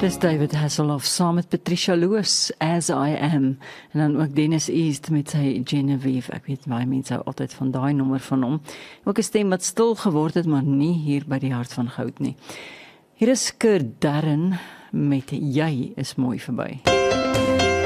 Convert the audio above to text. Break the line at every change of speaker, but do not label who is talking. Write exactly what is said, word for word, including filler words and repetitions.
Dis David Hasselhoff saam met Patricia Loos, As I Am, en dan ook Dennis East met sy Genevieve. Ek weet baie mense hou altyd van daai nommer van hom. Ook 'n stem wat stil geword het, maar nie hier by die hart van goud nie. Hier is Kurt Darren met Jy is mooi verby.